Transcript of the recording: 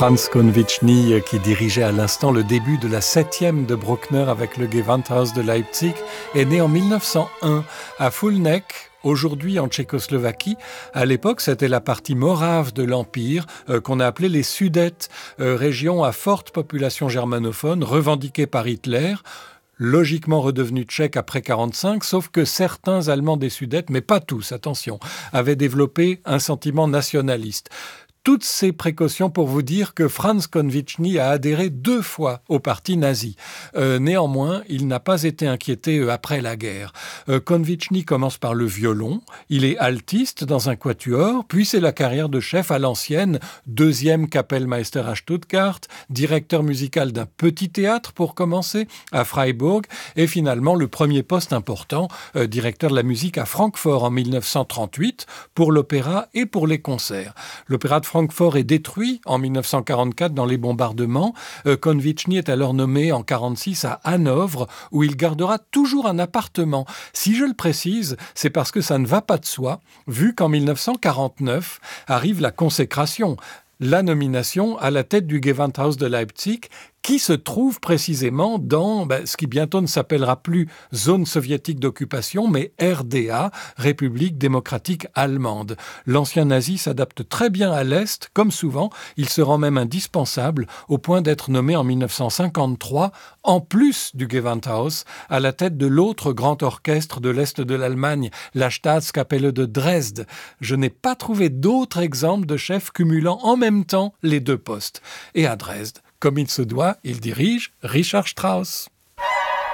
Franz Konviczny qui dirigeait à l'instant le début de la 7e de Bruckner avec le Gewandhaus de Leipzig est né en 1901 à Fulnek, aujourd'hui en Tchécoslovaquie. À l'époque, c'était la partie morave de l'Empire qu'on a appelée les Sudètes, région à forte population germanophone revendiquée par Hitler, logiquement redevenu tchèque après 1945, sauf que certains Allemands des Sudètes, mais pas tous, attention, avaient développé un sentiment nationaliste. Toutes ces précautions pour vous dire que Franz Konviczny a adhéré 2 fois au parti nazi. Néanmoins, il n'a pas été inquiété après la guerre. Konviczny commence par le violon, il est altiste dans un quatuor, puis c'est la carrière de chef à l'ancienne, 2e Kapellmeister à Stuttgart, directeur musical d'un petit théâtre pour commencer, à Freiburg, et finalement le premier poste important, directeur de la musique à Francfort en 1938, pour l'opéra et pour les concerts. L'opéra de Francfort est détruit en 1944 dans les bombardements. Konviczny est alors nommé en 1946 à Hanovre, où il gardera toujours un appartement. Si je le précise, c'est parce que ça ne va pas de soi, vu qu'en 1949 arrive la consécration, la nomination à la tête du Gewandhaus de Leipzig, qui se trouve précisément dans ce qui bientôt ne s'appellera plus zone soviétique d'occupation, mais RDA, République démocratique allemande. L'ancien nazi s'adapte très bien à l'Est, comme souvent, il se rend même indispensable, au point d'être nommé en 1953, en plus du Gewandhaus, à la tête de l'autre grand orchestre de l'Est de l'Allemagne, la Staatskapelle de Dresde. Je n'ai pas trouvé d'autres exemples de chefs cumulant en même temps les 2 postes. Et à Dresde, comme il se doit, il dirige Richard Strauss.